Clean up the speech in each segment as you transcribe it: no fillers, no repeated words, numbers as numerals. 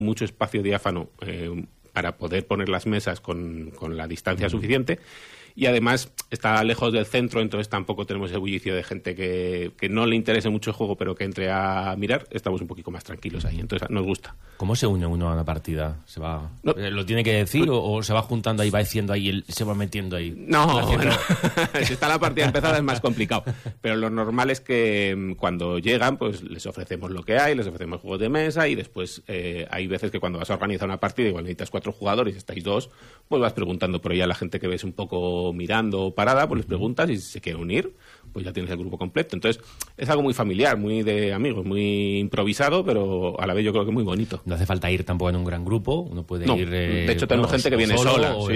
mucho espacio diáfano para poder poner las mesas con la distancia suficiente. Y además está lejos del centro, entonces tampoco tenemos el bullicio de gente que no le interese mucho el juego, pero que entre a mirar. Estamos un poquito más tranquilos ahí, entonces nos gusta. ¿Cómo se une uno a una partida? ¿Se va, ¿Lo tiene que decir o se va juntando ahí, va diciendo ahí, se va metiendo ahí? No, bueno, si está la partida empezada es más complicado. Pero lo normal es que cuando llegan, pues les ofrecemos lo que hay, les ofrecemos juegos de mesa y después hay veces que cuando vas a organizar una partida, igual necesitas 4 jugadores y estáis 2, pues vas preguntando por ahí a la gente que ves un poco mirando o parada, pues les preguntas y si se quieren unir, pues ya tienes el grupo completo. Entonces es algo muy familiar, muy de amigos, muy improvisado, pero a la vez yo creo que muy bonito. No hace falta ir tampoco en un gran grupo, uno puede ir... de hecho tenemos gente que viene sola. O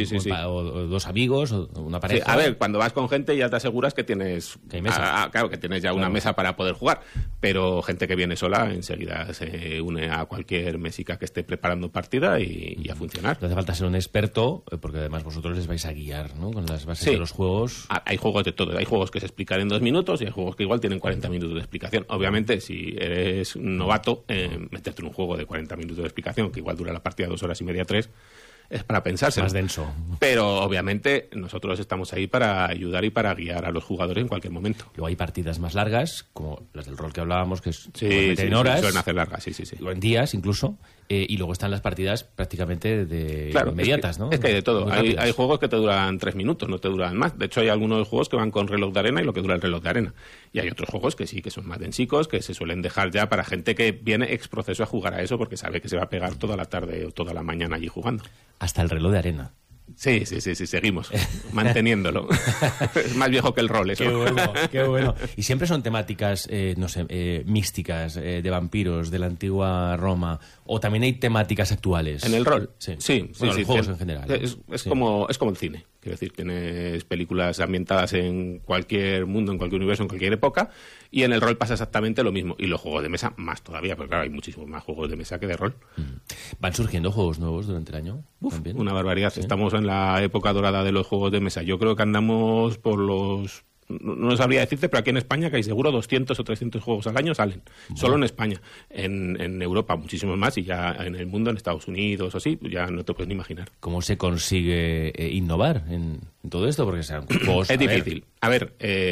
2 amigos, o una pareja. Sí, a ver, cuando vas con gente ya te aseguras que tienes... Que hay mesas. Claro, que tienes ya una mesa para poder jugar, pero gente que viene sola enseguida se une a cualquier mesica que esté preparando partida y a funcionar. No hace falta ser un experto, porque además vosotros les vais a guiar, ¿no? Con las bases de los juegos. Hay juegos de todo. Hay juegos que se explican en 2 minutos y hay juegos que igual tienen 40 minutos de explicación. Obviamente, si eres novato, meterte en un juego de 40 minutos de explicación, que igual dura la partida 2 horas y media, 3, es para pensarse. Más denso. Pero obviamente nosotros estamos ahí para ayudar y para guiar a los jugadores en cualquier momento. Luego hay partidas más largas, como las del rol que hablábamos, que en horas. Suelen hacer largas, sí. O en días incluso. Y luego están las partidas prácticamente inmediatas, ¿no? Es que hay de todo. Hay juegos que te duran 3 minutos, no te duran más. De hecho, hay algunos juegos que van con reloj de arena y lo que dura el reloj de arena. Y hay otros juegos que sí, que son más densicos, que se suelen dejar ya para gente que viene ex proceso a jugar a eso porque sabe que se va a pegar toda la tarde o toda la mañana allí jugando. Hasta el reloj de arena. Sí, seguimos manteniéndolo. Es más viejo que el rol, eso. Qué bueno. Y siempre son temáticas, místicas, de vampiros, de la antigua Roma, o también hay temáticas actuales. ¿En el rol? Sí. Los juegos en general. Es como el cine. Quiero decir, tienes películas ambientadas en cualquier mundo, en cualquier universo, en cualquier época, y en el rol pasa exactamente lo mismo. Y los juegos de mesa más todavía, porque claro, hay muchísimos más juegos de mesa que de rol. ¿Van surgiendo juegos nuevos durante el año? ¿También? Una barbaridad. ¿Sí? Estamos en la época dorada de los juegos de mesa. Yo creo que andamos por los... No sabría decirte, pero aquí en España que hay seguro 200 o 300 juegos al año salen. Solo en España. En Europa muchísimos más y ya en el mundo, en Estados Unidos o así, ya no te puedes ni imaginar. ¿Cómo se consigue innovar en todo esto? Porque sean juegos... Es difícil. A ver,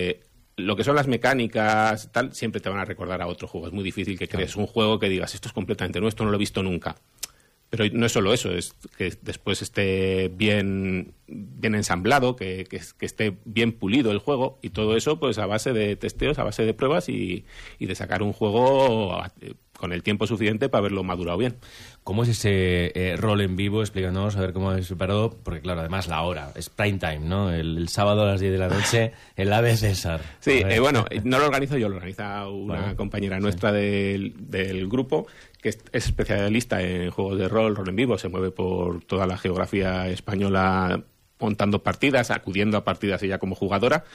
lo que son las mecánicas, tal, siempre te van a recordar a otro juego. Es muy difícil que crees un juego que digas, esto es completamente nuevo, esto no lo he visto nunca. Pero no es solo eso, es que después esté bien ensamblado, que esté bien pulido el juego, y todo eso pues a base de testeos, a base de pruebas y de sacar un juego con el tiempo suficiente para haberlo madurado bien. ¿Cómo es ese rol en vivo? Explícanos, a ver cómo habéis preparado, porque claro, además la hora, es prime time, ¿no? El sábado a las 10 de la noche, el AVE César. Sí, bueno, no lo organizo yo, lo organiza una compañera nuestra del grupo, que es especialista en juegos de rol en vivo, se mueve por toda la geografía española montando partidas, acudiendo a partidas ella como jugadora,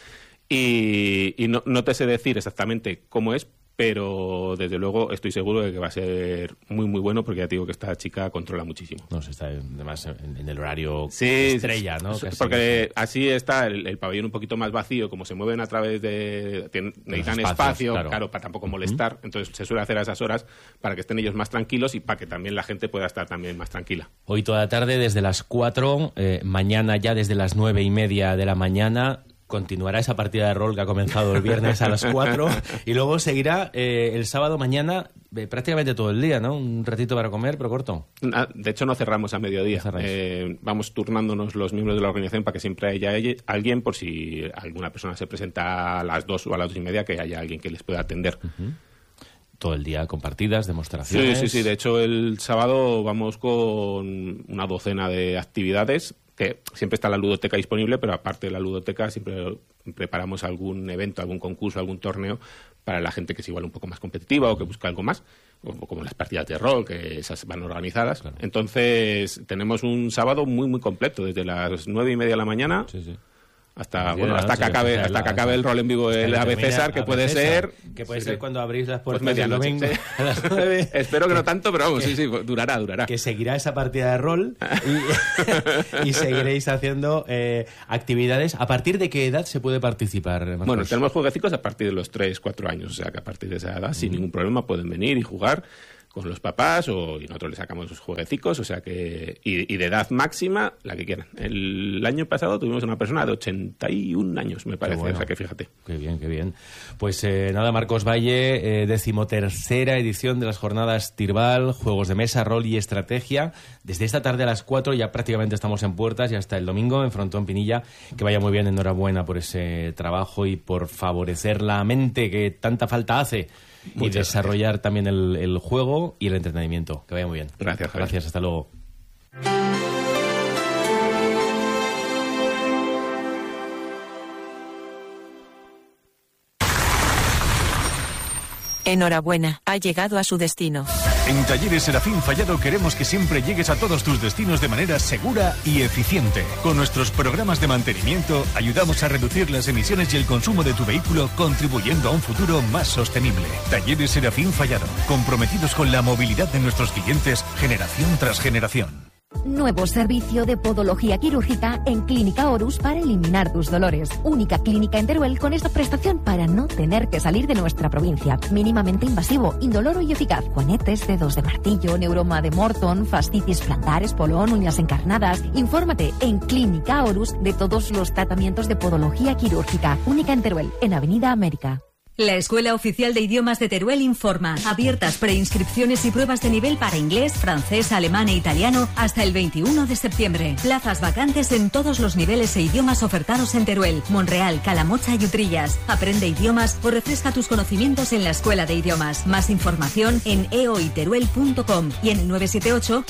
y no te sé decir exactamente cómo es, pero desde luego estoy seguro de que va a ser muy muy bueno, porque ya te digo que esta chica controla muchísimo. No, se está además en el horario estrella, ¿no? Casi, porque así está el pabellón un poquito más vacío, como se mueven a través necesitan espacio, claro, para tampoco molestar, entonces se suele hacer a esas horas para que estén ellos más tranquilos y para que también la gente pueda estar también más tranquila. Hoy toda la tarde desde las 4, mañana ya desde las 9:30 de la mañana, continuará esa partida de rol que ha comenzado el viernes a las 4 y luego seguirá el sábado mañana prácticamente todo el día, ¿no? Un ratito para comer, pero corto. De hecho, no cerramos a mediodía. Vamos turnándonos los miembros de la organización para que siempre haya alguien, por si alguna persona se presenta a las 2 o a las 2:30, que haya alguien que les pueda atender. Todo el día con partidas, demostraciones. Sí. De hecho, el sábado vamos con una docena de actividades, que siempre está la ludoteca disponible, pero aparte de la ludoteca siempre preparamos algún evento, algún concurso, algún torneo para la gente que es igual un poco más competitiva o que busca algo más, como las partidas de rol, que esas van organizadas. Claro. Entonces tenemos un sábado muy muy completo, desde las 9:30 de la mañana hasta que acabe el rol en vivo del AVE César, que puede ser... Que puede ser cuando abrís las puertas del domingo a las 9. Espero que no tanto, pero vamos, sí, durará. Que seguirá esa partida de rol y seguiréis haciendo actividades. ¿A partir de qué edad se puede participar, Marcos? Bueno, tenemos jueguecitos a partir de los 3-4 años, o sea que a partir de esa edad, sin ningún problema, pueden venir y jugar con los papás y nosotros le sacamos los jueguecicos, o sea que... Y de edad máxima, la que quieran. El año pasado tuvimos una persona de 81 años, me parece, bueno. O sea que fíjate. Qué bien, qué bien. Pues nada, Marcos Valle, 13ª edición de las jornadas Tirbal, juegos de mesa, rol y estrategia. Desde esta tarde a las 4 ya prácticamente estamos en puertas y hasta el domingo en Frontón Pinilla. Que vaya muy bien, enhorabuena por ese trabajo y por favorecer la mente que tanta falta hace. Y desarrollar gracias. También el juego y el entretenimiento. Que vaya muy bien. Gracias, Javier. Gracias, hasta luego. Enhorabuena, ha llegado a su destino. En Talleres Serafín Fallado queremos que siempre llegues a todos tus destinos de manera segura y eficiente. Con nuestros programas de mantenimiento ayudamos a reducir las emisiones y el consumo de tu vehículo, contribuyendo a un futuro más sostenible. Talleres Serafín Fallado, comprometidos con la movilidad de nuestros clientes generación tras generación. Nuevo servicio de podología quirúrgica en Clínica Horus para eliminar tus dolores. Única clínica en Teruel con esta prestación para no tener que salir de nuestra provincia. Mínimamente invasivo, indoloro y eficaz. Juanetes, dedos de martillo, neuroma de Morton, fascitis plantar, espolón, uñas encarnadas. Infórmate en Clínica Horus de todos los tratamientos de podología quirúrgica. Única en Teruel, en Avenida América. La Escuela Oficial de Idiomas de Teruel informa. Abiertas preinscripciones y pruebas de nivel para inglés, francés, alemán e italiano hasta el 21 de septiembre. Plazas vacantes en todos los niveles e idiomas ofertados en Teruel, Monreal, Calamocha y Utrillas. Aprende idiomas o refresca tus conocimientos en la Escuela de Idiomas. Más información en eoiteruel.com y en el 978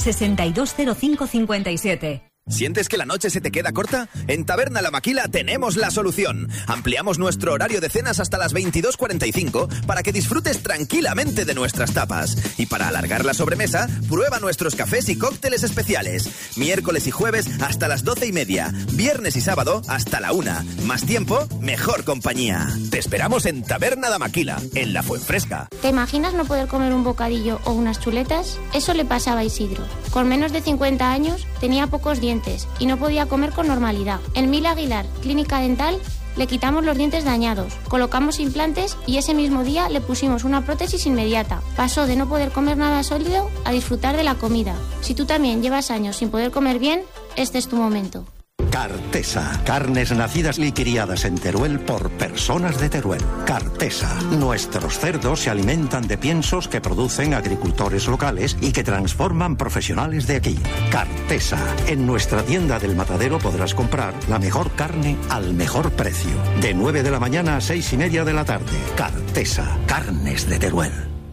620557. ¿Sientes que la noche se te queda corta? En Taberna La Maquila tenemos la solución. Ampliamos nuestro horario de cenas hasta las 22:45 para que disfrutes tranquilamente de nuestras tapas. Y para alargar la sobremesa, prueba nuestros cafés y cócteles especiales. Miércoles y jueves hasta las 12:30. Viernes y sábado hasta la 1. Más tiempo, mejor compañía. Te esperamos en Taberna La Maquila, en La Fuenfresca. ¿Te imaginas no poder comer un bocadillo o unas chuletas? Eso le pasaba a Isidro. Con menos de 50 años, tenía pocos dientes y no podía comer con normalidad. En Mil Aguilar, Clínica Dental, le quitamos los dientes dañados, colocamos implantes y ese mismo día le pusimos una prótesis inmediata. Pasó de no poder comer nada sólido a disfrutar de la comida. Si tú también llevas años sin poder comer bien, este es tu momento. Cartesa, carnes nacidas y criadas en Teruel por personas de Teruel. Cartesa, nuestros cerdos se alimentan de piensos que producen agricultores locales y que transforman profesionales de aquí. Cartesa, en nuestra tienda del Matadero podrás comprar la mejor carne al mejor precio. De 9 de la mañana a 6:30 de la tarde. Cartesa, carnes de Teruel.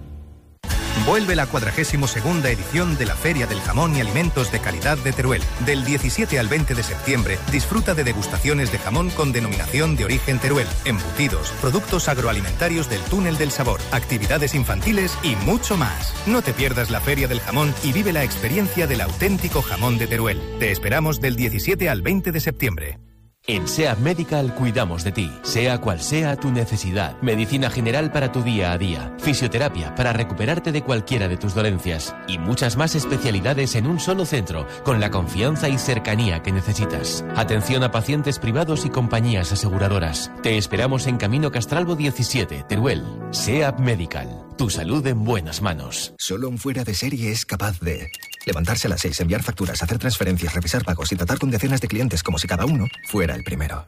Vuelve la 42ª edición de la Feria del Jamón y Alimentos de Calidad de Teruel. Del 17 al 20 de septiembre, disfruta de degustaciones de jamón con denominación de origen Teruel, embutidos, productos agroalimentarios del Túnel del Sabor, actividades infantiles y mucho más. No te pierdas la Feria del Jamón y vive la experiencia del auténtico jamón de Teruel. Te esperamos del 17 al 20 de septiembre. En SEAP Medical cuidamos de ti, sea cual sea tu necesidad. Medicina general para tu día a día, fisioterapia para recuperarte de cualquiera de tus dolencias y muchas más especialidades en un solo centro, con la confianza y cercanía que necesitas. Atención a pacientes privados y compañías aseguradoras. Te esperamos en Camino Castralbo 17, Teruel. SEAP Medical, tu salud en buenas manos. Solo un fuera de serie es capaz de levantarse a las 6, enviar facturas, hacer transferencias, revisar pagos y tratar con decenas de clientes como si cada uno fuera el primero.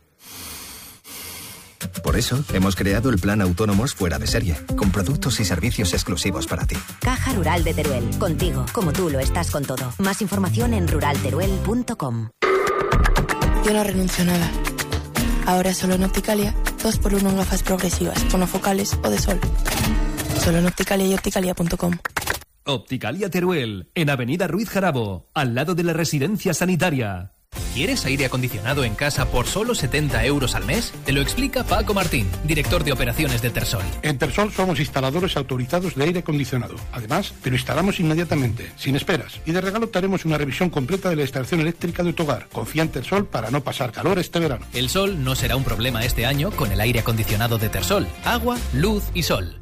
Por eso, hemos creado el plan Autónomos Fuera de Serie, con productos y servicios exclusivos para ti. Caja Rural de Teruel, contigo, como tú lo estás con todo. Más información en ruralteruel.com. Yo no renuncio a nada. Ahora solo en Opticalia, 2x1 en gafas progresivas, monofocales o de sol. Solo en Opticalia y opticalia.com. Opticalia Teruel, en Avenida Ruiz Jarabo, al lado de la residencia sanitaria. ¿Quieres aire acondicionado en casa por solo 70 euros al mes? Te lo explica Paco Martín, director de operaciones de Tersol. En Tersol somos instaladores autorizados de aire acondicionado. Además, te lo instalamos inmediatamente, sin esperas. Y de regalo te haremos una revisión completa de la instalación eléctrica de tu hogar. Confía en Tersol para no pasar calor este verano. El sol no será un problema este año con el aire acondicionado de Tersol. Agua, luz y sol.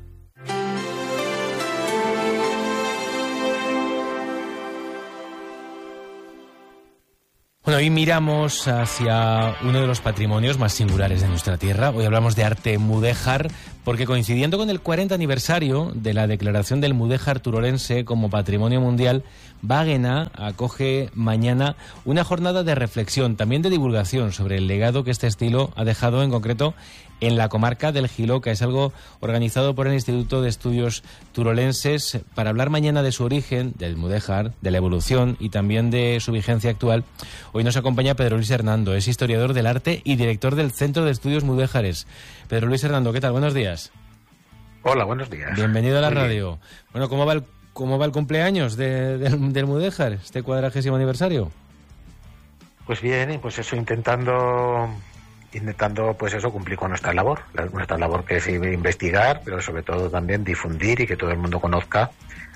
Bueno, hoy miramos hacia uno de los patrimonios más singulares de nuestra tierra. Hoy hablamos de arte mudéjar, porque coincidiendo con el 40 aniversario de la declaración del mudéjar turolense como patrimonio mundial, Vagena acoge mañana una jornada de reflexión, también de divulgación sobre el legado que este estilo ha dejado en concreto en la comarca del Jiloca. Es algo organizado por el Instituto de Estudios Turolenses. Para hablar mañana de su origen, del mudéjar, de la evolución y también de su vigencia actual, hoy nos acompaña Pedro Luis Hernando. Es historiador del arte y director del Centro de Estudios Mudéjares. Pedro Luis Hernando, ¿qué tal? Buenos días. Hola, buenos días. Bienvenido a la radio. Bueno, ¿cómo va el cumpleaños del mudéjar, este 40º aniversario? Pues bien, y pues eso, intentando pues eso, cumplir con nuestra labor que es investigar, pero sobre todo también difundir y que todo el mundo conozca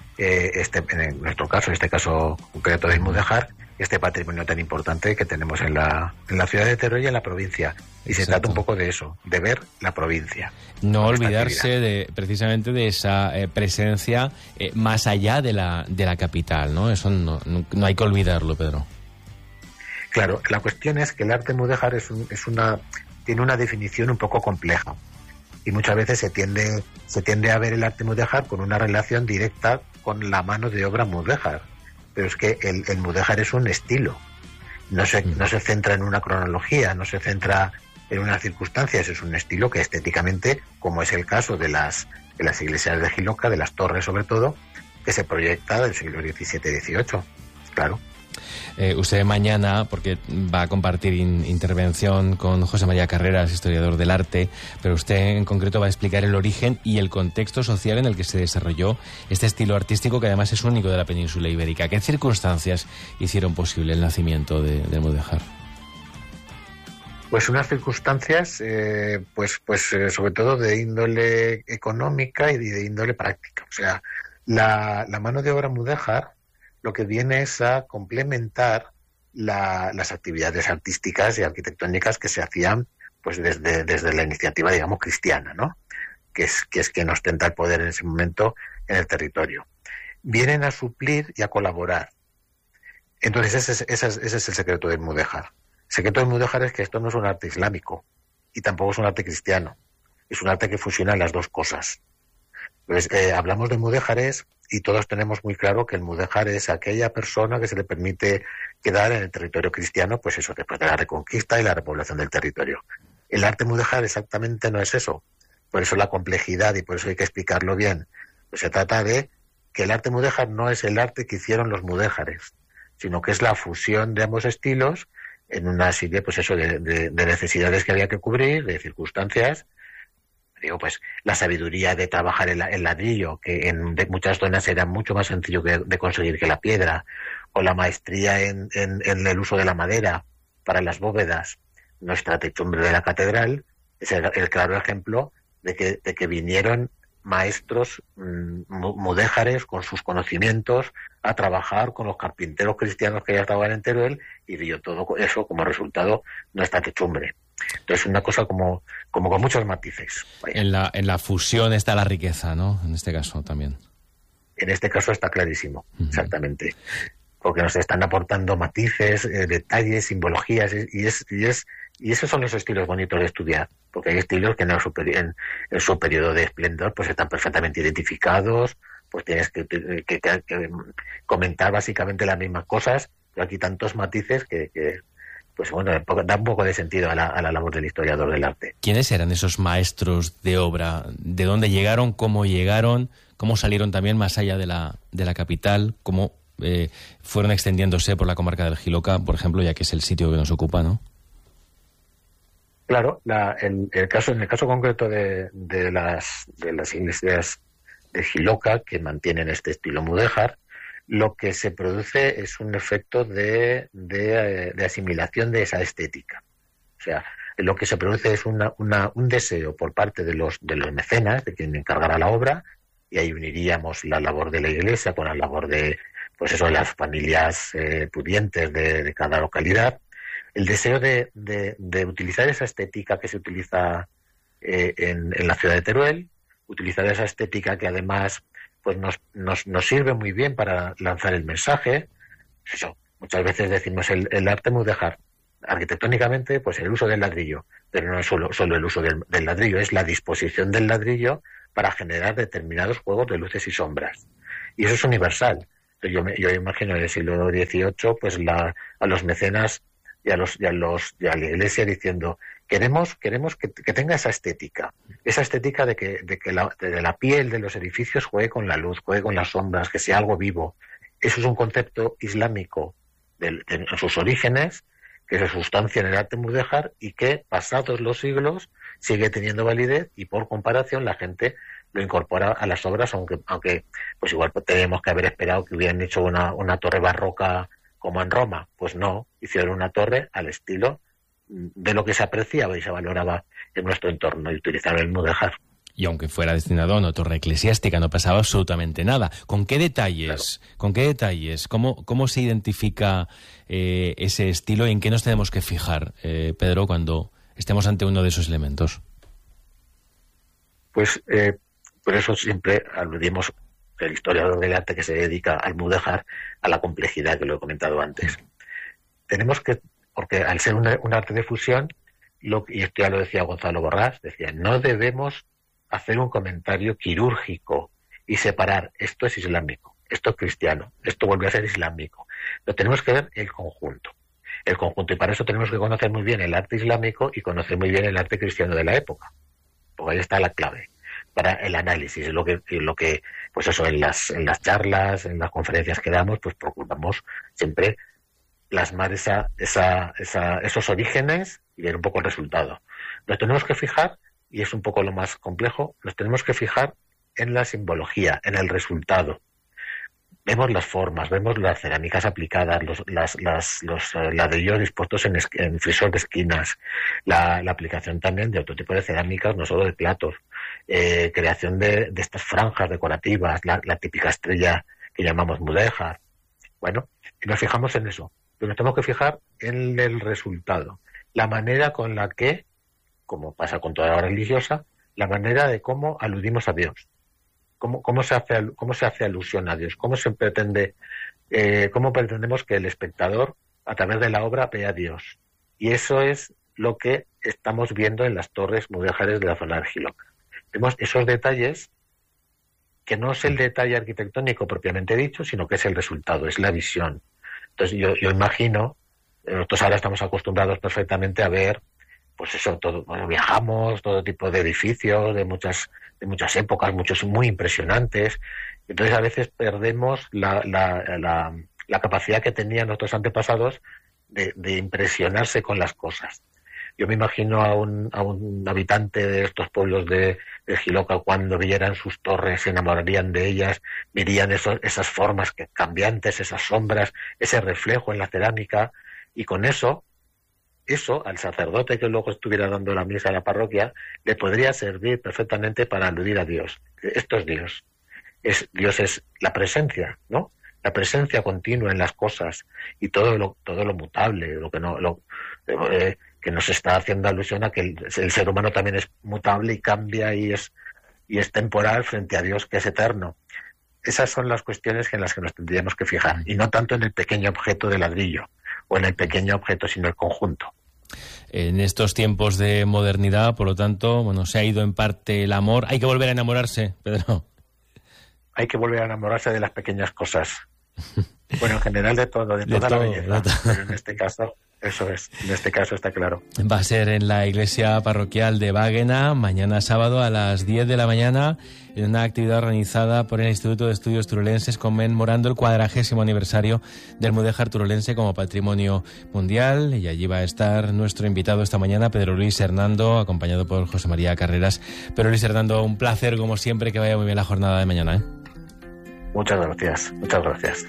en nuestro caso, en este caso concreto del mudéjar, este patrimonio tan importante que tenemos en la ciudad de Teruel y en la provincia. Y se trata un poco de eso, de ver la provincia. No olvidarse precisamente de esa presencia más allá de la capital, ¿no? Eso no hay que olvidarlo, Pedro. Claro, la cuestión es que el arte mudéjar tiene una definición un poco compleja y muchas veces se tiende a ver el arte mudéjar con una relación directa con la mano de obra mudéjar, pero es que el mudéjar es un estilo, no se centra en una cronología, no se centra en unas circunstancias, es un estilo que estéticamente, como es el caso de las iglesias de Jiloca, de las torres sobre todo, que se proyecta del siglo XVII-XVIII, claro. Usted mañana, porque va a compartir intervención con José María Carreras, historiador del arte, pero usted en concreto va a explicar el origen y el contexto social en el que se desarrolló este estilo artístico, que además es único de la península ibérica. ¿Qué circunstancias hicieron posible el nacimiento del mudéjar? Pues unas circunstancias, pues sobre todo de índole económica y de índole práctica. O sea, la mano de obra mudéjar lo que viene es a complementar las actividades artísticas y arquitectónicas que se hacían pues desde la iniciativa, digamos, cristiana, ¿no? Que es quien ostenta el poder en ese momento en el territorio. Vienen a suplir y a colaborar. Entonces ese es el secreto del mudéjar. El secreto del mudéjar es que esto no es un arte islámico y tampoco es un arte cristiano. Es un arte que fusiona las dos cosas. Entonces, hablamos de mudéjares y todos tenemos muy claro que el mudéjar es aquella persona que se le permite quedar en el territorio cristiano, pues eso, después de la reconquista y la repoblación del territorio. El arte mudéjar exactamente no es eso. Por eso la complejidad y por eso hay que explicarlo bien. Pues se trata de que el arte mudéjar no es el arte que hicieron los mudéjares, sino que es la fusión de ambos estilos en una serie, pues eso, de necesidades que había que cubrir, de circunstancias. Digo, pues la sabiduría de trabajar el ladrillo, que en muchas zonas era mucho más sencillo de conseguir que la piedra, o la maestría en el uso de la madera para las bóvedas. Nuestra techumbre de la catedral es el claro ejemplo de que vinieron maestros mudéjares con sus conocimientos a trabajar con los carpinteros cristianos que ya estaban en Teruel, y dio todo eso como resultado nuestra techumbre. Entonces, una cosa como con muchos matices. En la fusión está la riqueza, ¿no? En este caso también. En este caso está clarísimo, exactamente. Porque nos están aportando matices, detalles, simbologías, y esos son los estilos bonitos de estudiar. Porque hay estilos que en su periodo de esplendor pues están perfectamente identificados, pues tienes que comentar básicamente las mismas cosas, pero aquí tantos matices que pues bueno, da un poco de sentido a la labor del historiador del arte. ¿Quiénes eran esos maestros de obra? ¿De dónde llegaron? ¿Cómo llegaron? ¿Cómo salieron también más allá de la capital? ¿Cómo fueron extendiéndose por la comarca del Jiloca, por ejemplo, ya que es el sitio que nos ocupa, ¿no? Claro, en el caso concreto de las iglesias de Jiloca, que mantienen este estilo mudéjar, lo que se produce es un efecto de asimilación de esa estética. O sea, lo que se produce es un deseo por parte de los mecenas, de quien encargará la obra, y ahí uniríamos la labor de la iglesia con la labor de, pues eso, de las familias pudientes de cada localidad. El deseo de utilizar esa estética que se utiliza en la ciudad de Teruel, utilizar esa estética que además pues nos sirve muy bien para lanzar el mensaje. Eso, Muchas veces decimos el arte mudéjar, arquitectónicamente, pues el uso del ladrillo, pero no es solo el uso del ladrillo, es la disposición del ladrillo para generar determinados juegos de luces y sombras. Y eso es universal. Yo imagino en el siglo XVIII, pues a los mecenas y a la Iglesia diciendo, queremos que tenga esa estética de que la piel de los edificios juegue con la luz, juegue con las sombras, que sea algo vivo. Eso es un concepto islámico en sus orígenes, que se sustancia en el arte mudéjar y que, pasados los siglos, sigue teniendo validez y, por comparación, la gente lo incorpora a las obras, aunque pues igual tenemos que haber esperado que hubieran hecho una torre barroca como en Roma. Pues no, hicieron una torre al estilo de lo que se apreciaba y se valoraba en nuestro entorno y utilizaron el mudéjar. Y aunque fuera destinado a una torre eclesiástica, no pasaba absolutamente nada. ¿Con qué detalles? Claro. ¿Con qué detalles? ¿Cómo se identifica ese estilo y en qué nos tenemos que fijar, Pedro, cuando estemos ante uno de esos elementos? Pues por eso siempre aludimos el historiador del arte que se dedica al mudéjar a la complejidad que lo he comentado antes. Tenemos que, porque al ser un arte de fusión, y esto ya lo decía Gonzalo Borrás, decía, no debemos hacer un comentario quirúrgico y separar esto es islámico, esto es cristiano, esto vuelve a ser islámico. Pero tenemos que ver el conjunto, y para eso tenemos que conocer muy bien el arte islámico y conocer muy bien el arte cristiano de la época, porque ahí está la clave para el análisis. Lo que pues eso, en las charlas, en las conferencias que damos, pues procuramos siempre plasmar esos orígenes y ver un poco el resultado. Nos tenemos que fijar, y es un poco lo más complejo, nos tenemos que fijar en la simbología, en el resultado. Vemos las formas, vemos las cerámicas aplicadas, los ladrillos dispuestos en frisor de esquinas, la aplicación también de otro tipo de cerámicas, no solo de platos, creación de estas franjas decorativas, la típica estrella que llamamos mudéjar. Bueno, y nos fijamos en eso, pero nos tenemos que fijar en el resultado, la manera con la que, como pasa con toda la religiosa, la manera de cómo aludimos a Dios, cómo se hace alusión a Dios, cómo pretendemos que el espectador, a través de la obra, vea a Dios. Y eso es lo que estamos viendo en las torres mudéjares de la zona de Jiloca. Vemos esos detalles, que no es el detalle arquitectónico propiamente dicho, sino que es el resultado, es la visión. Entonces yo imagino, nosotros ahora estamos acostumbrados perfectamente a ver, pues eso, todo, bueno, viajamos, todo tipo de edificios de muchas épocas, muchos muy impresionantes. Entonces a veces perdemos la capacidad que tenían nuestros antepasados de impresionarse con las cosas. Yo me imagino a un habitante de estos pueblos de Jiloca, cuando vieran sus torres, se enamorarían de ellas, verían esas formas cambiantes, esas sombras, ese reflejo en la cerámica, y con eso al sacerdote que luego estuviera dando la misa a la parroquia, le podría servir perfectamente para aludir a Dios. Esto es Dios. Dios es la presencia, ¿no? La presencia continua en las cosas y todo lo mutable, que nos está haciendo alusión a que el ser humano también es mutable y cambia y es temporal frente a Dios, que es eterno. Esas son las cuestiones en las que nos tendríamos que fijar, y no tanto en el pequeño objeto de ladrillo o en el pequeño objeto, sino el conjunto. En estos tiempos de modernidad, por lo tanto, bueno, se ha ido en parte el amor. Hay que volver a enamorarse, Pedro. Hay que volver a enamorarse de las pequeñas cosas. Bueno, en general de todo, de toda la belleza. Pero en este caso, eso es. En este caso está claro. Va a ser en la iglesia parroquial de Báguena, mañana sábado a las 10 de la mañana, en una actividad organizada por el Instituto de Estudios Turolenses, conmemorando el 40º aniversario del mudéjar turolense como patrimonio mundial. Y allí va a estar nuestro invitado esta mañana, Pedro Luis Hernando, acompañado por José María Carreras. Pedro Luis Hernando, un placer como siempre, que vaya muy bien la jornada de mañana, ¿eh? Muchas gracias, muchas gracias.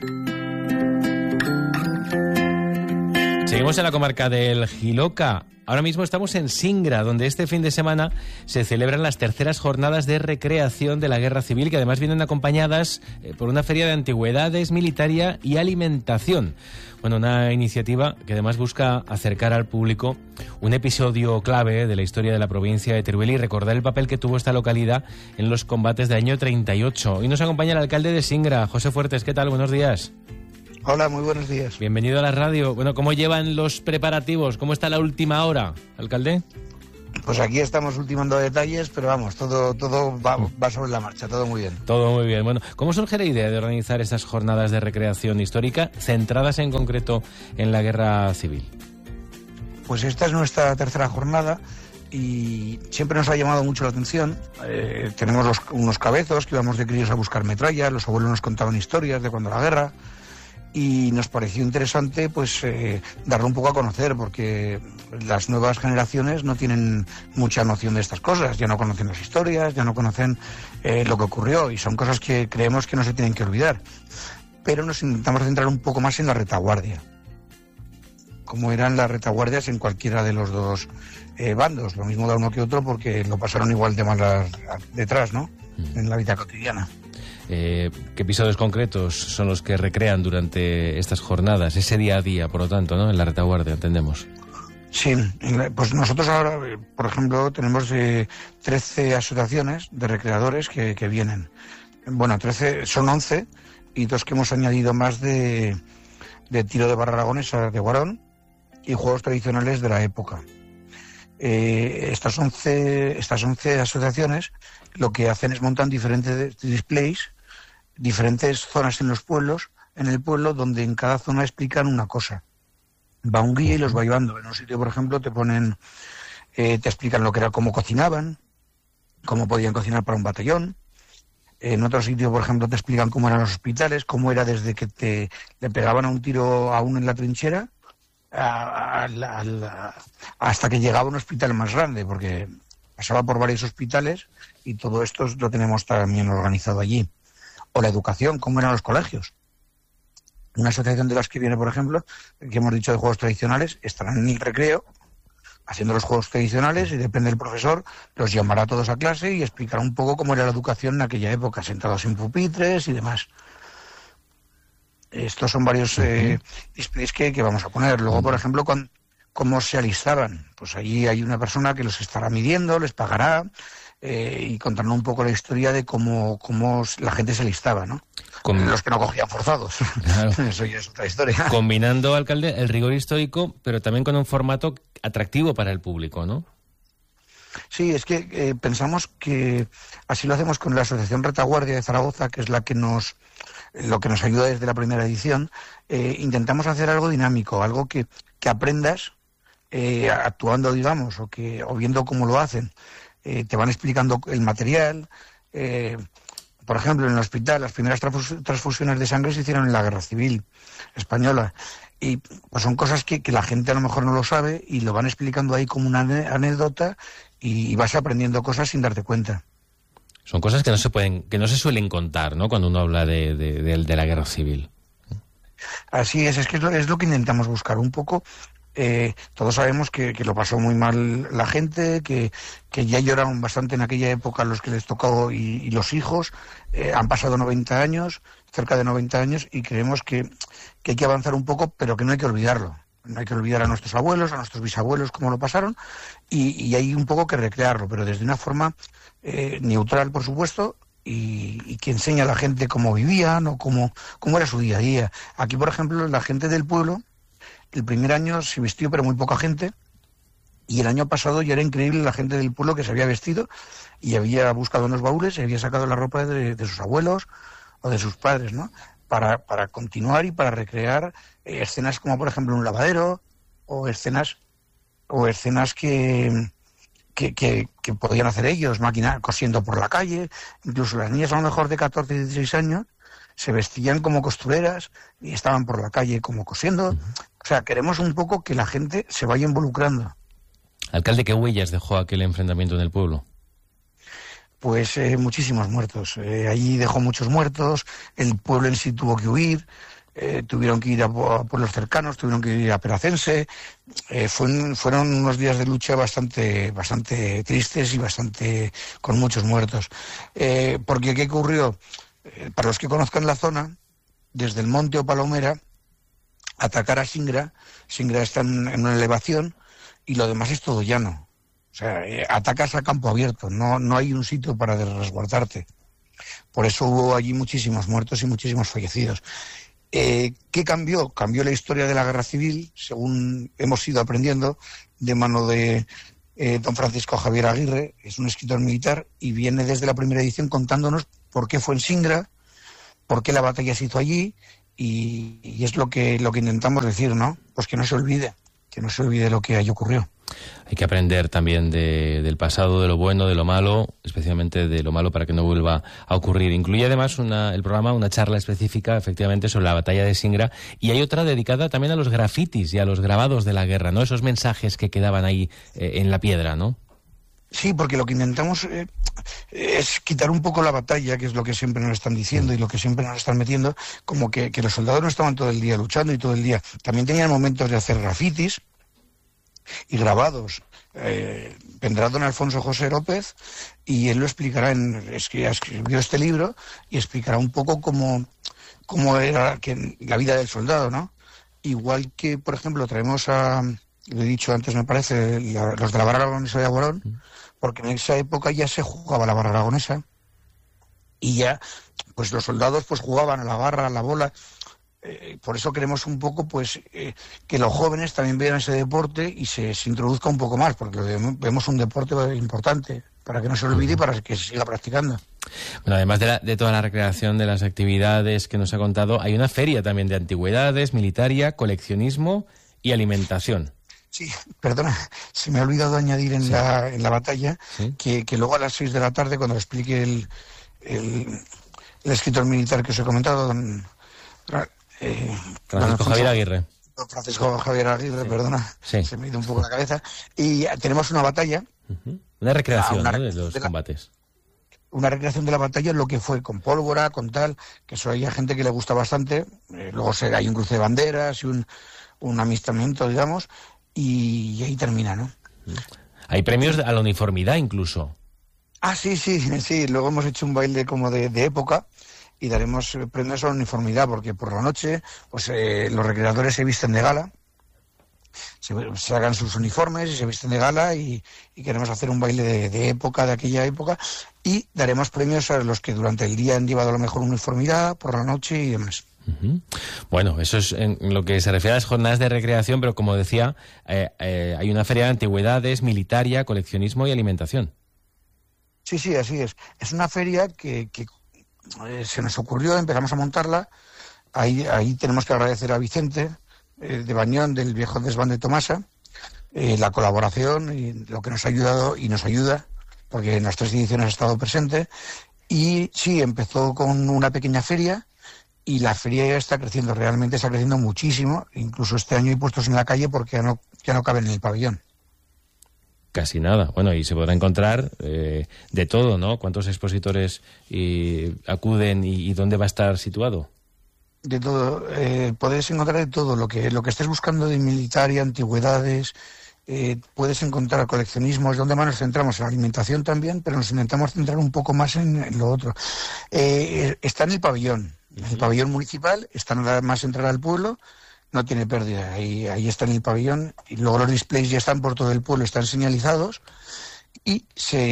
Seguimos en la comarca del Jiloca. Ahora mismo estamos en Singra, donde este fin de semana se celebran las terceras jornadas de recreación de la Guerra Civil, que además vienen acompañadas por una feria de antigüedades, militaria y alimentación. Bueno, una iniciativa que además busca acercar al público un episodio clave de la historia de la provincia de Teruel y recordar el papel que tuvo esta localidad en los combates del año 38. Hoy nos acompaña el alcalde de Singra, José Fuertes. ¿Qué tal? Buenos días. Hola, muy buenos días. Bienvenido a la radio. Bueno, ¿cómo llevan los preparativos? ¿Cómo está la última hora, alcalde? Pues aquí estamos ultimando detalles, pero vamos, todo va sobre la marcha, todo muy bien. Todo muy bien. Bueno, ¿cómo surge la idea de organizar estas jornadas de recreación histórica centradas en concreto en la guerra civil? Pues esta es nuestra tercera jornada y siempre nos ha llamado mucho la atención. Tenemos unos cabezos que íbamos de críos a buscar metrallas, los abuelos nos contaban historias de cuando la guerra, y nos pareció interesante pues darlo un poco a conocer, porque las nuevas generaciones no tienen mucha noción de estas cosas, ya no conocen las historias, ya no conocen lo que ocurrió, y son cosas que creemos que no se tienen que olvidar. Pero nos intentamos centrar un poco más en la retaguardia, como eran las retaguardias en cualquiera de los dos bandos, lo mismo da uno que otro, porque lo pasaron igual de mal detrás, ¿no? En la vida cotidiana. ¿Qué episodios concretos son los que recrean durante estas jornadas, ese día a día, por lo tanto, ¿no? En la retaguardia, entendemos. Sí, pues nosotros ahora, por ejemplo, tenemos 13 asociaciones de recreadores que vienen. Bueno, 13, son 11, y 2 que hemos añadido más de tiro de barra aragonesa de Guarón y juegos tradicionales de la época. Estas 11 asociaciones lo que hacen es montar diferentes displays, diferentes zonas en el pueblo, donde en cada zona explican una cosa. Va un guía y los va llevando. En un sitio, por ejemplo, te explican lo que era, cómo cocinaban, cómo podían cocinar para un batallón. En otro sitio, por ejemplo, te explican cómo eran los hospitales, cómo era desde que le pegaban a un tiro a uno en la trinchera hasta que llegaba a un hospital más grande, porque pasaba por varios hospitales y todo esto lo tenemos también organizado allí. O la educación, cómo eran los colegios. Una asociación de las que viene, por ejemplo, que hemos dicho de juegos tradicionales, estarán en el recreo haciendo los juegos tradicionales, y depende del profesor, los llamará a todos a clase y explicará un poco cómo era la educación en aquella época, sentados en pupitres y demás. Estos son varios displays que vamos a poner. Luego, por ejemplo, cómo se alistaban. Pues allí hay una persona que los estará midiendo, les pagará, y contarnos un poco la historia de cómo la gente se alistaba, ¿no? Los que no cogían forzados. Claro. Eso ya es otra historia. Combinando, alcalde, el rigor histórico, pero también con un formato atractivo para el público, ¿no? Sí, es que pensamos que así lo hacemos con la Asociación Retaguardia de Zaragoza, que es lo que nos ayuda desde la primera edición. Intentamos hacer algo dinámico, algo que aprendas actuando, digamos, o viendo cómo lo hacen. Te van explicando el material. Por ejemplo, en el hospital, las primeras transfusiones de sangre se hicieron en la Guerra Civil Española. Y pues son cosas que la gente a lo mejor no lo sabe, y lo van explicando ahí como una anécdota, y vas aprendiendo cosas sin darte cuenta. Son cosas que no se suelen contar, ¿no? Cuando uno habla de la Guerra Civil. Así es que es lo que intentamos buscar un poco. Todos sabemos que lo pasó muy mal la gente, que ya lloraron bastante en aquella época los que les tocó y los hijos. Han pasado 90 años, cerca de 90 años, y creemos que hay que avanzar un poco, pero que no hay que olvidarlo. No hay que olvidar a nuestros abuelos, a nuestros bisabuelos, cómo lo pasaron, y hay un poco que recrearlo, pero desde una forma neutral, por supuesto, y que enseña a la gente cómo vivían o cómo era su día a día. Aquí, por ejemplo, la gente del pueblo, el primer año se vistió, pero muy poca gente, y el año pasado ya era increíble la gente del pueblo que se había vestido y había buscado en los baúles y había sacado la ropa de sus abuelos o de sus padres, ¿no? Para continuar y para recrear escenas como, por ejemplo, un lavadero, o escenas que podían hacer ellos, cosiendo por la calle. Incluso las niñas, a lo mejor de 14 y 16 años, se vestían como costureras y estaban por la calle como cosiendo. O sea, queremos un poco que la gente se vaya involucrando. Alcalde, ¿qué huellas dejó aquel enfrentamiento en el pueblo? Pues muchísimos muertos. Allí dejó muchos muertos, el pueblo en sí tuvo que huir, tuvieron que ir a pueblos cercanos, tuvieron que ir a Peracense. Fueron unos días de lucha bastante tristes y con muchos muertos. Porque ¿qué ocurrió? Para los que conozcan la zona, desde el Monte o Palomera, atacar a Singra está en una elevación y lo demás es todo llano. O sea, atacas a campo abierto, no hay un sitio para resguardarte. Por eso hubo allí muchísimos muertos y muchísimos fallecidos. ¿Qué cambió? Cambió la historia de la guerra civil, según hemos ido aprendiendo, de mano de don Francisco Javier Aguirre, es un escritor militar, y viene desde la primera edición contándonos por qué fue en Singra, por qué la batalla se hizo allí, y es lo que intentamos decir, ¿no? Pues que no se olvide lo que allí ocurrió. Hay que aprender también del pasado, de lo bueno, de lo malo, especialmente de lo malo para que no vuelva a ocurrir. Incluye además el programa una charla específica, efectivamente, sobre la batalla de Singra, y hay otra dedicada también a los grafitis y a los grabados de la guerra, ¿no? Esos mensajes que quedaban ahí en la piedra, ¿no? Sí, porque lo que intentamos es quitar un poco la batalla, que es lo que siempre nos están diciendo y lo que siempre nos están metiendo, como que los soldados no estaban todo el día luchando y todo el día. También tenían momentos de hacer grafitis y grabados. Vendrá don Alfonso José López y él lo explicará, escribió este libro y explicará un poco cómo era la vida del soldado, ¿no? Igual que, por ejemplo, traemos lo he dicho antes, me parece, los de la barra aragonesa de Aborón, porque en esa época ya se jugaba la barra aragonesa y ya pues los soldados pues jugaban a la barra, a la bola. Por eso queremos un poco pues que los jóvenes también vean ese deporte y se introduzca un poco más, porque vemos un deporte importante para que no se olvide y para que se siga practicando. Bueno, además de toda la recreación de las actividades que nos ha contado, hay una feria también de antigüedades, militaria, coleccionismo y alimentación. Sí, perdona, se me ha olvidado añadir en la batalla que luego a las 6 de la tarde, cuando explique el escritor militar que os he comentado, don Francisco Javier Aguirre. Don Francisco Javier Aguirre, perdona, se me ha ido un poco la cabeza. Y tenemos una batalla. Una recreación, ¿no?, de los combates. Una recreación de la batalla, lo que fue con pólvora, con tal, que eso hay gente que le gusta bastante. Luego hay un cruce de banderas y un amistamiento, digamos, y ahí termina, ¿no? Hay premios a la uniformidad incluso. Ah, sí, luego hemos hecho un baile como de época y daremos premios a la uniformidad, porque por la noche pues los recreadores se visten de gala, se hagan sus uniformes y se visten de gala y queremos hacer un baile de época, de aquella época, y daremos premios a los que durante el día han llevado la mejor uniformidad, por la noche y demás. Bueno, eso es en lo que se refiere a las jornadas de recreación, pero como decía, hay una feria de antigüedades, militaria, coleccionismo y alimentación. Sí, así es. Es una feria que se nos ocurrió, empezamos a montarla. Ahí tenemos que agradecer a Vicente de Bañón, del viejo desván de Tomasa, la colaboración y lo que nos ha ayudado y nos ayuda, porque en las 3 ediciones ha estado presente. Y sí, empezó con una pequeña feria. Y la feria ya está creciendo, realmente está creciendo muchísimo. Incluso este año hay puestos en la calle porque ya no caben en el pabellón. Casi nada. Bueno, y se podrá encontrar de todo, ¿no? ¿Cuántos expositores acuden y dónde va a estar situado? De todo. Puedes encontrar de todo. Lo que estés buscando de militar y antigüedades, puedes encontrar coleccionismo. Es donde más nos centramos, en la alimentación también, pero nos intentamos centrar un poco más en lo otro. Está en el pabellón. El pabellón municipal, está nada más entrar al pueblo, no tiene pérdida, ahí está en el pabellón, y luego los displays ya están por todo el pueblo, están señalizados, y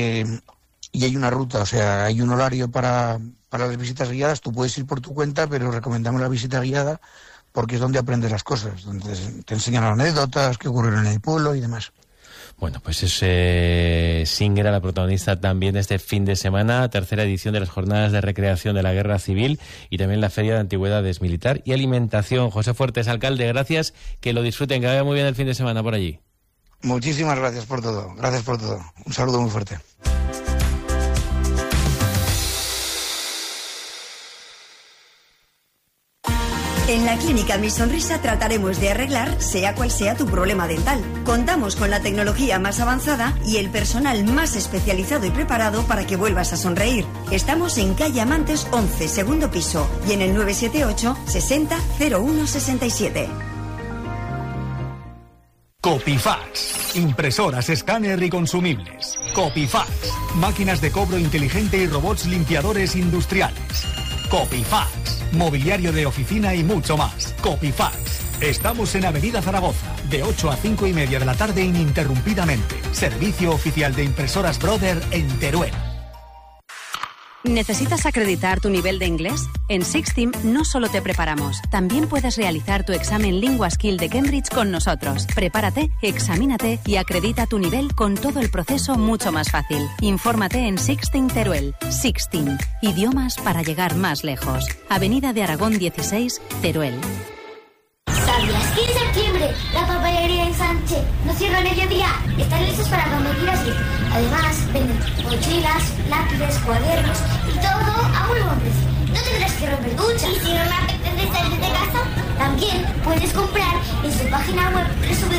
hay una ruta, o sea, hay un horario para las visitas guiadas. Tú puedes ir por tu cuenta, pero recomendamos la visita guiada porque es donde aprendes las cosas, donde te enseñan anécdotas que ocurrieron en el pueblo y demás. Bueno, pues es Singra la protagonista también de este fin de semana, 3ª edición de las jornadas de recreación de la Guerra Civil y también la Feria de Antigüedades Militar y Alimentación. José Fuertes, alcalde, gracias, que lo disfruten, que vaya muy bien el fin de semana por allí. Muchísimas gracias por todo, un saludo muy fuerte. En la Clínica Mi Sonrisa trataremos de arreglar sea cual sea tu problema dental. Contamos con la tecnología más avanzada y el personal más especializado y preparado para que vuelvas a sonreír. Estamos en calle Amantes 11, segundo piso, y en el 978 60 01 67. Copifax. Impresoras, escáner y consumibles. Copifax. Máquinas de cobro inteligente y robots limpiadores industriales. Copifax. Mobiliario de oficina y mucho más. Copifax. Estamos en Avenida Zaragoza, de 8 a 5 y media de la tarde ininterrumpidamente. Servicio oficial de Impresoras Brother en Teruel. ¿Necesitas acreditar tu nivel de inglés? En Sixteam no solo te preparamos, también puedes realizar tu examen Lingua Skill de Cambridge con nosotros. Prepárate, examínate y acredita tu nivel con todo el proceso mucho más fácil. Infórmate en Sixteam Teruel. Sixteam, idiomas para llegar más lejos. Avenida de Aragón 16, Teruel. ¿Sabías que en septiembre la papelería en Sánchez no cierra a mediodía? Están listos para cuando quieras ir. Además, venden mochilas, lápices, cuadernos y todo a muy buen precio. No tendrás que romper ducha. ¿Y si no me apetece salir de casa? También puedes comprar en su página web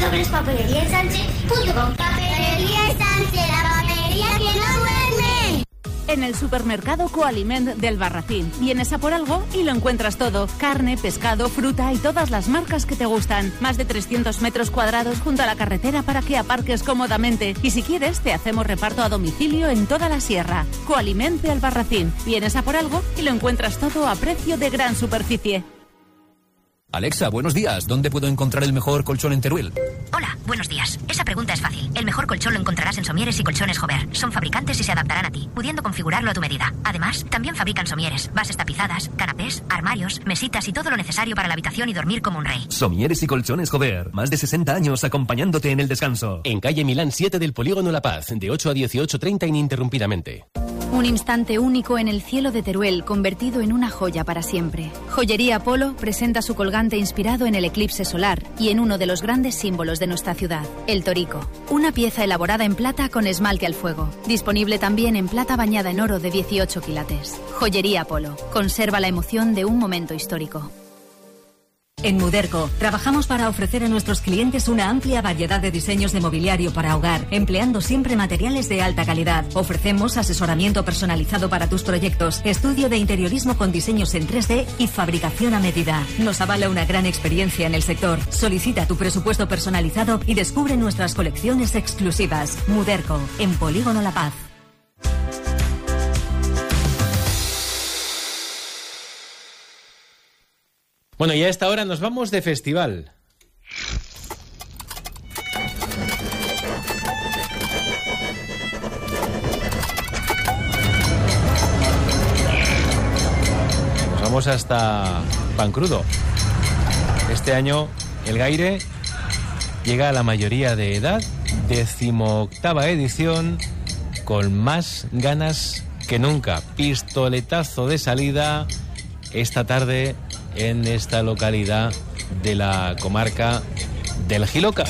www.papeleriaensánchez.com. Papelería Sánchez, la papelería que no duerme. En el supermercado Coaliment del Barracín. Vienes a por algo y lo encuentras todo. Carne, pescado, fruta y todas las marcas que te gustan. Más de 300 metros cuadrados junto a la carretera para que aparques cómodamente. Y si quieres, te hacemos reparto a domicilio en toda la sierra. Coaliment del Barracín. Vienes a por algo y lo encuentras todo a precio de gran superficie. Alexa, buenos días. ¿Dónde puedo encontrar el mejor colchón en Teruel? Hola, buenos días. Esa pregunta es fácil. El mejor colchón lo encontrarás en Somieres y Colchones Jover. Son fabricantes y se adaptarán a ti, pudiendo configurarlo a tu medida. Además, también fabrican somieres, bases tapizadas, canapés, armarios, mesitas y todo lo necesario para la habitación y dormir como un rey. Somieres y Colchones Jover. Más de 60 años acompañándote en el descanso. En calle Milán 7 del Polígono La Paz, de 8 a 18:30 ininterrumpidamente. Un instante único en el cielo de Teruel, convertido en una joya para siempre. Joyería Apolo presenta su colgante inspirado en el eclipse solar y en uno de los grandes símbolos de nuestra ciudad, el torico. Una pieza elaborada en plata con esmalte al fuego. Disponible también en plata bañada en oro de 18 quilates. Joyería Apolo. Conserva la emoción de un momento histórico. En Muderco trabajamos para ofrecer a nuestros clientes una amplia variedad de diseños de mobiliario para hogar, empleando siempre materiales de alta calidad. Ofrecemos asesoramiento personalizado para tus proyectos, estudio de interiorismo con diseños en 3D y fabricación a medida. Nos avala una gran experiencia en el sector. Solicita tu presupuesto personalizado y descubre nuestras colecciones exclusivas. Muderco, en Polígono La Paz. Bueno, y a esta hora nos vamos de festival. Nos vamos hasta Pancrudo. Este año el Gaire llega a la mayoría de edad, 18ª edición, con más ganas que nunca. Pistoletazo de salida esta tarde en esta localidad de la comarca del Jiloca.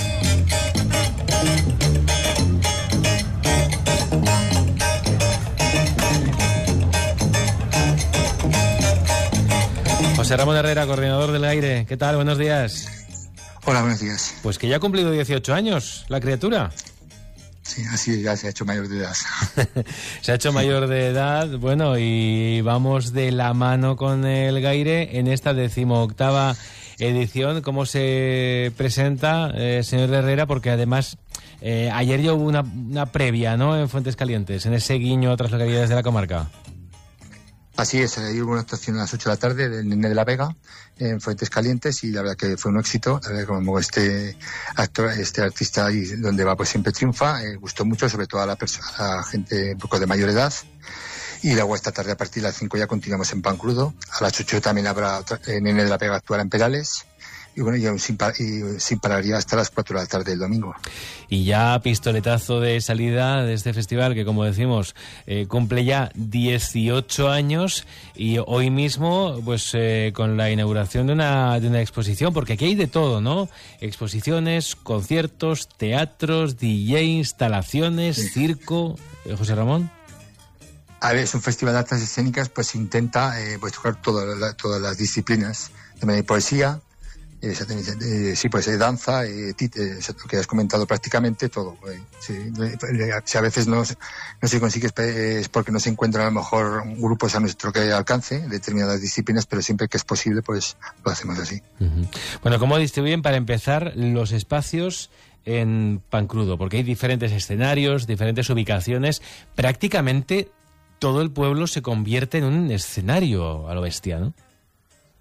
José Ramón Herrera, coordinador del Aire. ¿Qué tal? Buenos días. Hola, buenos días. Pues que ya ha cumplido 18 años la criatura. Sí, así ya se ha hecho mayor de edad. Se ha hecho mayor de edad, bueno, y vamos de la mano con el Gaire en esta 18ª edición. ¿Cómo se presenta, señor Herrera? Porque además ayer ya hubo una previa, ¿no?, en Fuentes Calientes, en ese guiño a otras localidades de la comarca. Así es, hubo una actuación a las 8 de la tarde del Nene de la Vega en Fuentes Calientes y la verdad que fue un éxito. La verdad que como este artista ahí donde va pues siempre triunfa, gustó mucho, sobre todo a la gente un poco de mayor edad. Y luego esta tarde a partir de las 5 ya continuamos en Pancrudo. A las 8 también habrá Nene de la Vega actuar en Perales. Y bueno, ya sin parar ya hasta las 4 de la tarde del domingo. Y ya pistoletazo de salida de este festival que, como decimos, cumple ya 18 años y hoy mismo pues con la inauguración de una exposición, porque aquí hay de todo, ¿no? Exposiciones, conciertos, teatros, DJ, instalaciones, sí, circo. ¿José Ramón? A ver, es un festival de artes escénicas, pues intenta pues tocar todas las disciplinas. También hay poesía, sí, pues danza, lo que has comentado, prácticamente todo. Sí, si a veces no se consigue es porque no se encuentran a lo mejor grupos a nuestro alcance, determinadas disciplinas, pero siempre que es posible pues lo hacemos así. Uh-huh. Bueno, ¿cómo distribuyen para empezar los espacios en Pancrudo? Porque hay diferentes escenarios, diferentes ubicaciones, prácticamente todo el pueblo se convierte en un escenario a lo bestia, ¿no?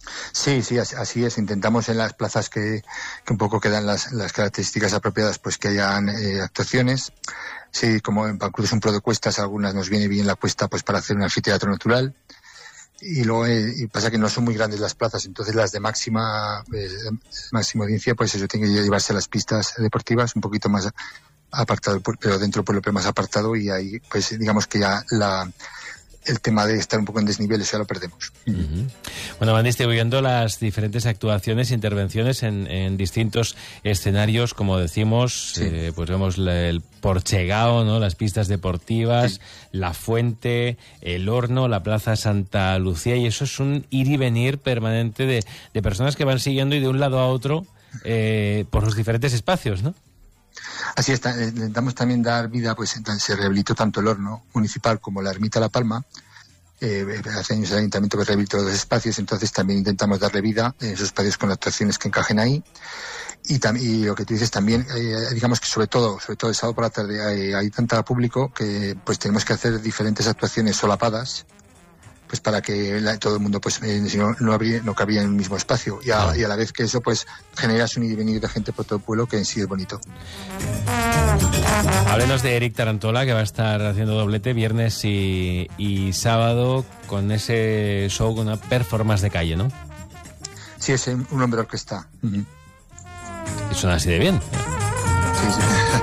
Sí, así es. Intentamos en las plazas que un poco quedan las características apropiadas, pues que hayan actuaciones. Sí, como en Pancruz es un pro de cuestas, algunas nos viene bien la cuesta pues para hacer un anfiteatro natural. Y luego pasa que no son muy grandes las plazas, entonces las de máxima audiencia, pues eso tiene que llevarse a las pistas deportivas un poquito más apartado, pero dentro del pueblo pero más apartado, y ahí pues digamos que ya el tema de estar un poco en desnivel, eso ya lo perdemos. Bueno, van distribuyendo las diferentes actuaciones e intervenciones en distintos escenarios, como decimos, sí. Pues vemos el Porchegao, ¿no? Las pistas deportivas, sí. La Fuente, el Horno, la Plaza Santa Lucía, y eso es un ir y venir permanente de personas que van siguiendo y de un lado a otro por los diferentes espacios, ¿no? Así está, intentamos también dar vida, pues entonces se rehabilitó tanto el Horno municipal como la Ermita La Palma. Hace años el ayuntamiento que rehabilitó los espacios, entonces también intentamos darle vida en esos espacios con actuaciones que encajen ahí. Y lo que tú dices también, digamos que sobre todo el sábado por la tarde hay tanta público que pues tenemos que hacer diferentes actuaciones solapadas, pues para que todo el mundo, pues si no cabía en el mismo espacio, y a la vez que eso pues generas un ir y venir de gente por todo el pueblo, que en sí es bonito. Háblenos de Eric Tarantola, que va a estar haciendo doblete viernes y sábado con ese show, con una performance de calle, ¿no? Sí, es un hombre orquesta. Y suena así de bien. Sí.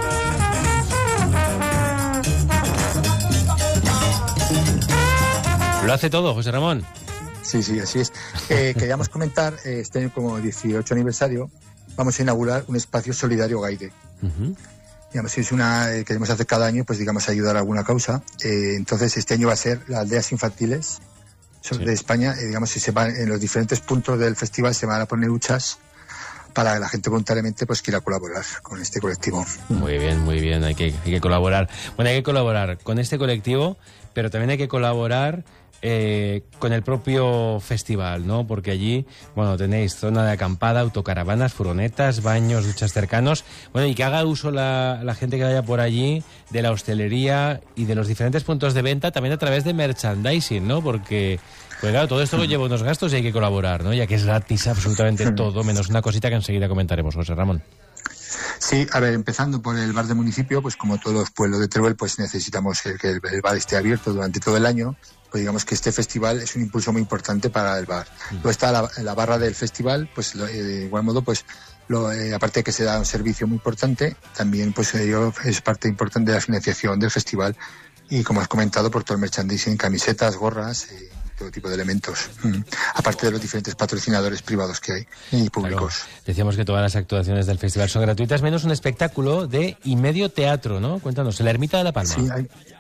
Lo hace todo, José Ramón. Sí, así es. Queríamos comentar, este año como 18 aniversario, vamos a inaugurar un espacio solidario Gaide. Digamos, es queremos hacer cada año, pues digamos, ayudar a alguna causa. Entonces, este año va a ser las aldeas infantiles de España. Digamos, en los diferentes puntos del festival se van a poner huchas para que la gente voluntariamente pues quiera colaborar con este colectivo. Muy bien, hay que colaborar. Bueno, hay que colaborar con este colectivo, pero también hay que colaborar con el propio festival, ¿no? Porque allí, bueno, tenéis zona de acampada, autocaravanas, furgonetas, baños, duchas cercanos. Bueno, y que haga uso la gente que vaya por allí de la hostelería y de los diferentes puntos de venta, también a través de merchandising, ¿no? Porque, pues claro, todo esto lleva unos gastos y hay que colaborar, ¿no? Ya que es gratis absolutamente todo, menos una cosita que enseguida comentaremos, José Ramón. Sí, a ver, empezando por el bar del municipio, pues como todos los pueblos de Teruel, pues necesitamos que el bar esté abierto durante todo el año. Pues digamos que este festival es un impulso muy importante para el bar. Luego está la barra del festival, pues de igual modo, pues aparte de que se da un servicio muy importante, también pues es parte importante de la financiación del festival, y como has comentado, por todo el merchandising, camisetas, gorras, todo tipo de elementos, aparte de los diferentes patrocinadores privados que hay y públicos. Claro. Decíamos que todas las actuaciones del festival son gratuitas, menos un espectáculo de y medio teatro, ¿no? Cuéntanos, en la Ermita de La Palma. Sí,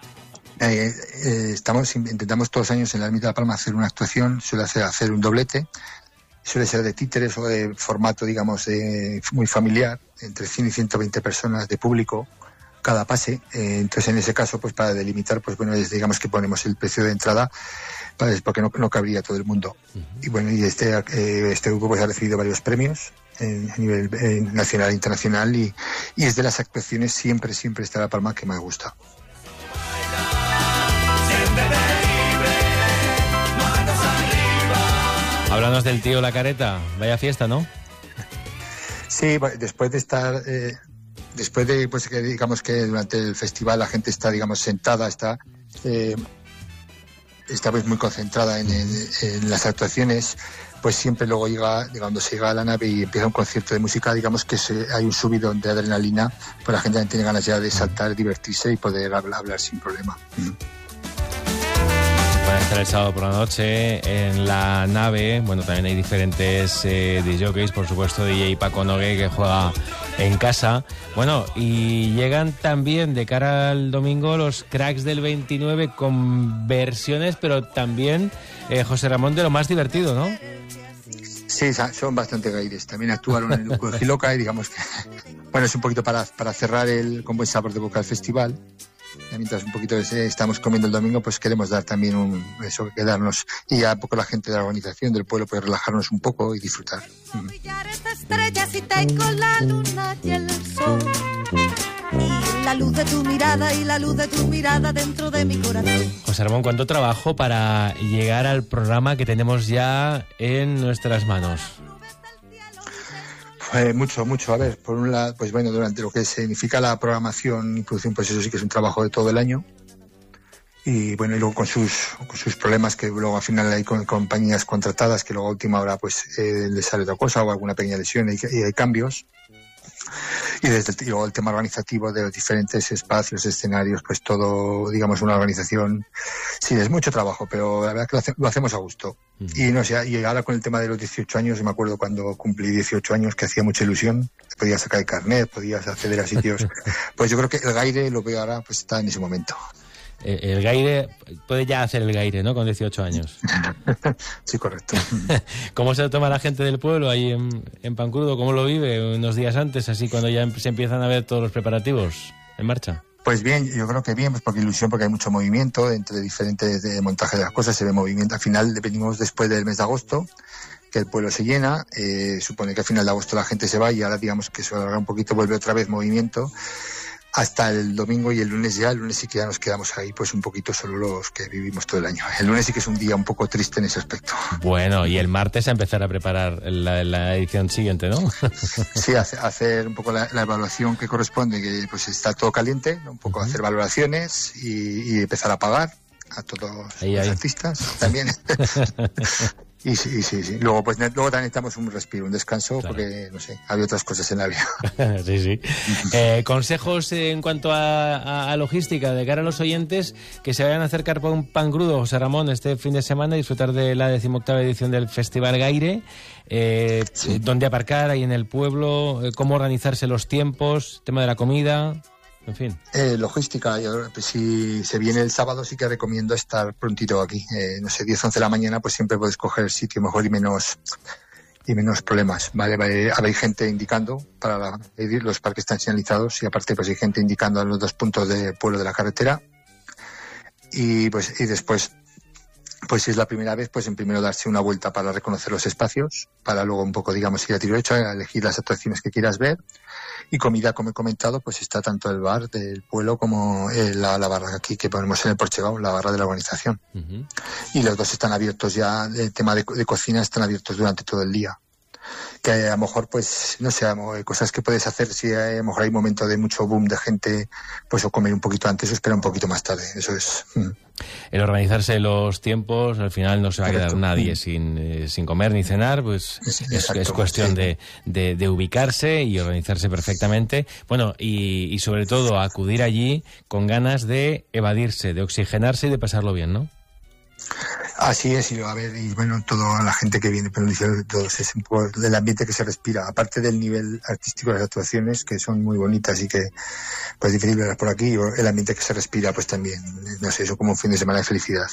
intentamos todos los años en la Ermita de La Palma hacer una actuación, suele hacer un doblete, suele ser de títeres o de formato, digamos, muy familiar, entre 100 y 120 personas de público cada pase. Entonces, en ese caso, pues para delimitar, pues bueno, digamos que ponemos el precio de entrada, porque no cabría todo el mundo. Y bueno, y este grupo pues ha recibido varios premios a nivel nacional e internacional, y es de las actuaciones siempre está La Palma que más gusta. Háblanos del tío La Careta, vaya fiesta, ¿no? Sí, después de estar, pues que digamos que durante el festival la gente está, digamos, sentada, está pues muy concentrada en las actuaciones, pues siempre luego cuando se llega a la nave y empieza un concierto de música, digamos que hay un subidón de adrenalina, pues la gente tiene ganas ya de saltar, divertirse y poder hablar sin problema. Van a estar el sábado por la noche en la nave. Bueno, también hay diferentes DJs, por supuesto, DJ Paco Nogue, que juega en casa. Bueno, y llegan también de cara al domingo los cracks del 29 con versiones, pero también, José Ramón, de lo más divertido, ¿no? Sí, son bastante gaires. También actuaron en el grupo de Giloca y digamos que, bueno, es un poquito para cerrar con buen sabor de boca el festival. Y mientras un poquito estamos comiendo el domingo, pues queremos dar también quedarnos, y a poco la gente de la organización del pueblo puede relajarnos un poco y disfrutar. Brillar esta estrella si te con la luna y el sol. Y la luz de tu mirada y la luz de tu mirada dentro de mi corazón. José Ramón, ¿cuánto trabajo para llegar al programa que tenemos ya en nuestras manos? Mucho. A ver, por un lado, pues bueno, durante lo que significa la programación y producción, pues eso sí que es un trabajo de todo el año. Y bueno, y luego con sus problemas, que luego al final hay compañías contratadas que luego a última hora pues les sale otra cosa o alguna pequeña lesión y hay cambios. Y luego el tema organizativo de los diferentes espacios, escenarios, pues todo, digamos, una organización. Sí, es mucho trabajo, pero la verdad que lo hacemos a gusto. Y no sé, y ahora con el tema de los 18 años, me acuerdo cuando cumplí 18 años que hacía mucha ilusión, podías sacar el carnet, podías acceder a sitios. Pues yo creo que el Gaire, lo veo ahora, pues está en ese momento. El Gaire, puede ya hacer el Gaire, ¿no? Con 18 años. Sí, correcto. ¿Cómo se lo toma la gente del pueblo ahí en Pancrudo? ¿Cómo lo vive unos días antes, así cuando ya se empiezan a ver todos los preparativos en marcha? Pues bien, yo creo que bien, pues porque ilusión, porque hay mucho movimiento entre diferentes montajes de las cosas, se ve movimiento. Al final venimos después del mes de agosto, que el pueblo se llena, supone que al final de agosto la gente se va y ahora digamos que se alarga un poquito, vuelve otra vez movimiento. Hasta el domingo y el lunes sí que ya nos quedamos ahí pues un poquito solo los que vivimos todo el año. El lunes sí que es un día un poco triste en ese aspecto. Bueno, y el martes a empezar a preparar la edición siguiente, ¿no? Sí, hacer un poco la evaluación que corresponde, que pues está todo caliente, un poco hacer valoraciones y empezar a pagar a todos los artistas también. Y sí. Luego también necesitamos un respiro, un descanso, claro. Porque, no sé, había otras cosas en la vida. Sí. Consejos en cuanto a logística de cara a los oyentes que se vayan a acercar por un Pancrudo, José Ramón, este fin de semana y disfrutar de la 18ª edición del Festival Gaire. Sí. ¿Dónde aparcar ahí en el pueblo? ¿Cómo organizarse los tiempos? ¿Tema de la comida? En fin. Logística, pues si se viene el sábado sí que recomiendo estar prontito aquí. 10, 11 de la mañana, pues siempre puedes coger el sitio mejor y menos problemas. Vale. Hay gente indicando para los parques están señalizados y aparte pues hay gente indicando a los 2 puntos de pueblo de la carretera. Y después, pues si es la primera vez, pues en primero darse una vuelta para reconocer los espacios, para luego un poco, digamos, ir a tiro derecho, a elegir las atracciones que quieras ver. Y comida, como he comentado, pues está tanto el bar del pueblo como la barra aquí que ponemos en el Porchegao, la barra de la organización. Uh-huh. Y los dos están abiertos ya, el tema de cocina están abiertos durante todo el día. Que a lo mejor, pues, no sé, cosas que puedes hacer si a lo mejor hay un momento de mucho boom de gente, pues o comer un poquito antes o esperar un poquito más tarde, eso es. El organizarse los tiempos, al final no se va a quedar nadie sin comer ni cenar, pues es cuestión de ubicarse y organizarse perfectamente. Bueno, y sobre todo acudir allí con ganas de evadirse, de oxigenarse y de pasarlo bien, ¿no? Así es, y a ver, y bueno, toda la gente que viene, pero todos es un poco del ambiente que se respira, aparte del nivel artístico de las actuaciones, que son muy bonitas y que pues difícil verlas por aquí, el ambiente que se respira, pues también, no sé, eso como un fin de semana de felicidad.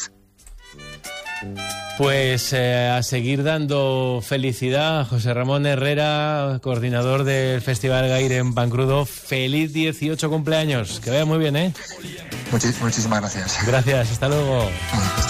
Pues a seguir dando felicidad, José Ramón Herrera, coordinador del Festival Gaire en Pancrudo. Feliz 18 cumpleaños, que vaya muy bien, ¿eh? Muchísimas gracias. Gracias, hasta luego. Hasta